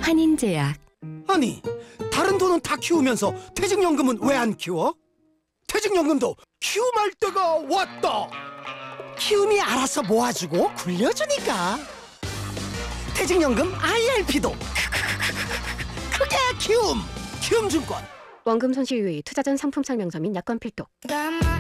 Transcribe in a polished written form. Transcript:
환인제약. 아니, 다른 돈은 다 키우면서 퇴직연금은 왜 안 키워? 퇴직연금도 키움할 때가 왔다. 키움이 알아서 모아주고 굴려주니까. 퇴직연금 IRP도 크게 키움. 키움증권. 원금 손실 유의, 투자 전 상품 설명서 및 약관 필독.